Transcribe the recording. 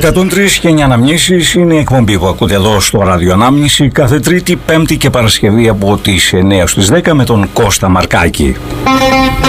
103 και 9 αναμνήσεις είναι η εκπομπή που ακούτε εδώ στο Ραδιοανάμνηση κάθε Τρίτη, Πέμπτη και Παρασκευή από τις 9 στις 10 με τον Κώστα Μαρκάκη.